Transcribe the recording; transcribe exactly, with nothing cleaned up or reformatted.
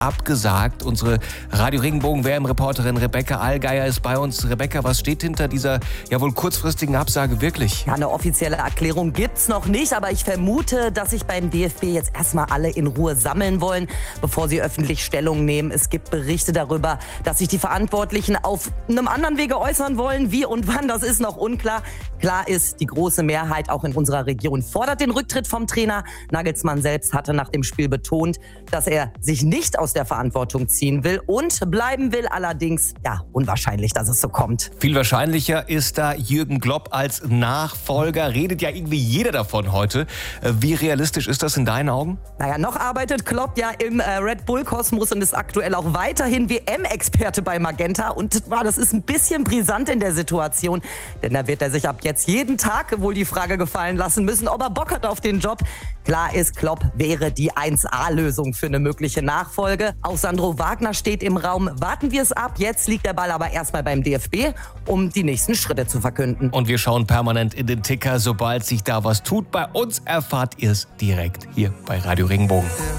abgesagt. Unsere Radio Regenbogen-W M-Reporterin Rebecca Allgeier ist bei uns. Rebecca, was steht hinter dieser ja wohl kurzfristigen Absage wirklich? Ja, eine offizielle Erklärung gibt's noch nicht, aber ich vermute, dass sich beim D F B jetzt erstmal alle in Ruhe sammeln wollen, bevor sie öffentlich Stellung nehmen. Es gibt Berichte darüber, dass sich die Verantwortlichen auf einem anderen Wege äußern wollen. Wie und wann, das ist noch unklar. Klar ist, die große Mehrheit auch in unserer Region fordert den Rücktritt vom Trainer. Nagelsmann selbst hatte nach dem Spiel betont, dass er sich nicht aus der Verantwortung ziehen will und bleiben will. Allerdings, ja, unwahrscheinlich, dass es so kommt. Viel wahrscheinlicher ist da Jürgen Klopp als Nachfolger. Redet ja irgendwie jeder davon heute. Wie realistisch ist das in deinen Augen? Naja, noch arbeitet Klopp ja im äh, Red Bull-Kosmos und ist aktuell auch weiterhin W M-Experte bei Magenta. Und wow, das ist ein bisschen brisant in der Situation, denn da wird er sich ab jetzt jeden Tag wohl die Frage gefallen lassen müssen, ob er Bock hat auf den Job. Klar ist, Klopp wäre die eins A-Lösung für eine mögliche Nachfolge. Auch Sandro Wagner steht im Raum. Warten wir es ab. Jetzt liegt der Ball aber erstmal beim D F B, um die nächsten Schritte zu verkünden. Und wir schauen permanent in den Ticker. Sobald sich da was tut, bei uns erfahrt ihr es direkt hier bei Radio Regenbogen.